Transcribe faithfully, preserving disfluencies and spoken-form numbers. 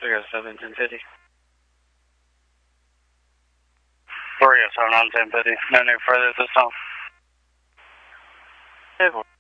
got seven ten fifty. Three oh seven on ten fifty. No need further at this time. Hey,